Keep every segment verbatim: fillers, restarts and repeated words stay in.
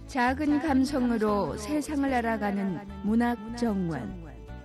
작은 감성으로 세상을 알아가는 문학정원.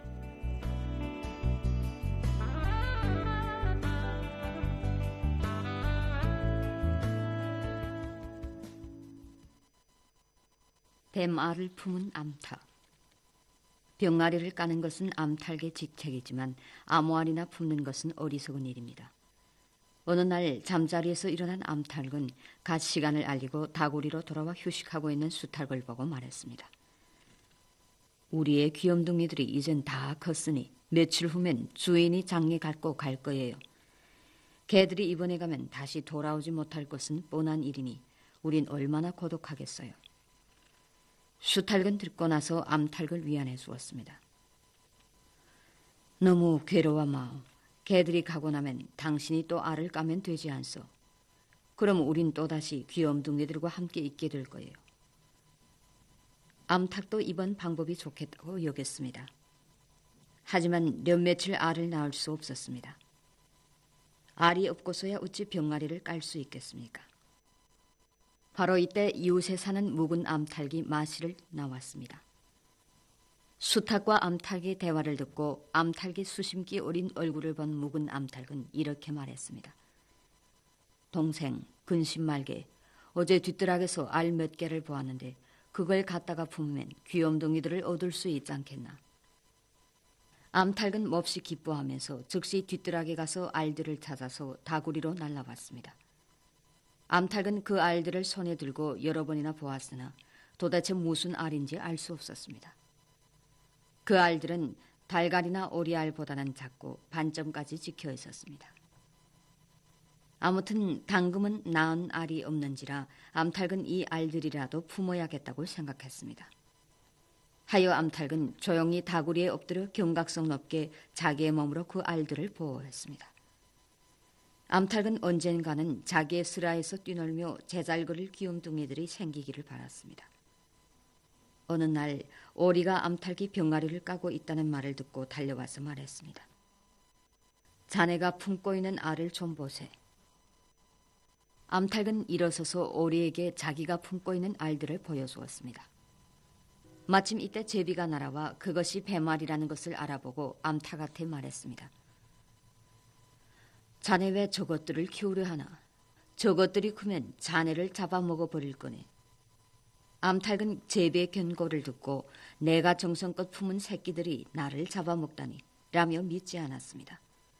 뱀알을 품은 암탉. 병아리를 까는 것은 암탉의 직책이지만 암알이나 품는 것은 어리석은 일입니다. 어느 날 잠자리에서 일어난 암탉은 갓 시간을 알리고 다구리로 돌아와 휴식하고 있는 수탉을 보고 말했습니다. 우리의 귀염둥이들이 이젠 다 컸으니 며칠 후면 주인이 장에 갖고 갈 거예요. 개들이 이번에 가면 다시 돌아오지 못할 것은 뻔한 일이니 우린 얼마나 고독하겠어요. 수탉은 듣고 나서 암탉을 위안해 주었습니다. 너무 괴로워 마오. 개들이 가고 나면 당신이 또 알을 까면 되지 않소. 그럼 우린 또다시 귀염둥이들과 함께 있게 될 거예요. 암탉도 이번 방법이 좋겠다고 여겼습니다. 하지만 몇 며칠 알을 낳을 수 없었습니다. 알이 없고서야 어찌 병아리를 깔 수 있겠습니까? 바로 이때 이웃에 사는 묵은 암탉이 마시를 나왔습니다. 수탉과 암탉의 대화를 듣고 암탉의 수심기 어린 얼굴을 본 묵은 암탉은 이렇게 말했습니다. 동생, 근심 말게. 어제 뒷뜰락에서 알 몇 개를 보았는데 그걸 갖다가 품으면 귀염둥이들을 얻을 수 있지 않겠나. 암탉은 몹시 기뻐하면서 즉시 뒷뜰락에 가서 알들을 찾아서 다구리로 날라왔습니다. 암탉은 그 알들을 손에 들고 여러 번이나 보았으나 도대체 무슨 알인지 알 수 없었습니다. 그 알들은 달걀이나 오리알보다는 작고 반점까지 찍혀 있었습니다. 아무튼 당금은 낳은 알이 없는지라 암탉은 이 알들이라도 품어야겠다고 생각했습니다. 하여 암탉은 조용히 다구리에 엎드려 경각성 높게 자기의 몸으로 그 알들을 보호했습니다. 암탉은 언젠가는 자기의 슬라에서 뛰놀며 제잘거릴 귀염둥이들이 생기기를 바랐습니다. 어느 날 오리가 암탉이 병아리를 까고 있다는 말을 듣고 달려와서 말했습니다. 자네가 품고 있는 알을 좀 보세. 암탉은 일어서서 오리에게 자기가 품고 있는 알들을 보여주었습니다. 마침 이때 제비가 날아와 그것이 뱀알이라는 것을 알아보고 암탉한테 말했습니다. 자네 왜 저것들을 키우려 하나? 저것들이 크면 자네를 잡아먹어버릴 거네. 암탉은 제비의 견고를 듣고 내가 정성껏 품은 새끼들이 나를 잡아먹다니 라며 믿지 않았습니다.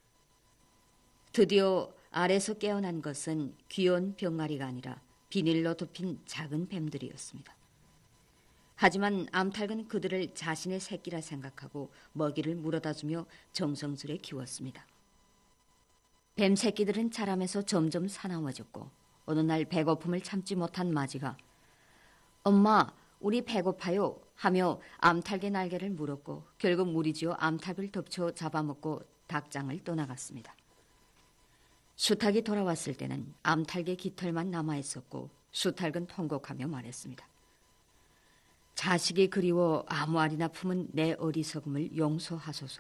드디어 알에서 깨어난 것은 귀여운 병아리가 아니라 비닐로 덮인 작은 뱀들이었습니다. 하지만 암탉은 그들을 자신의 새끼라 생각하고 먹이를 물어다주며 정성스레 키웠습니다. 뱀 새끼들은 자라면서 점점 사나워졌고 어느 날 배고픔을 참지 못한 마지가 엄마, 우리 배고파요 하며 암탉의 날개를 물었고 결국 무리지어 암탉을 덮쳐 잡아먹고 닭장을 떠나갔습니다. 수탉이 돌아왔을 때는 암탉의 깃털만 남아있었고 수탉은 통곡하며 말했습니다. 자식이 그리워 아무 알이나 품은 내 어리석음을 용서하소서.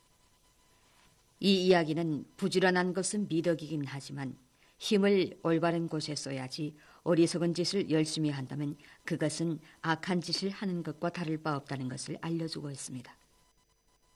이 이야기는 부지런한 것은 미덕이긴 하지만 힘을 올바른 곳에 써야지 어리석은 짓을 열심히 한다면 그것은 악한 짓을 하는 것과 다를 바 없다는 것을 알려주고 있습니다.